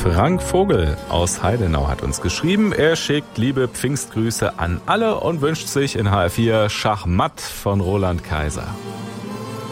Frank Vogel aus Heidenau hat uns geschrieben. Er schickt liebe Pfingstgrüße an alle und wünscht sich in HR4 Schachmatt von Roland Kaiser.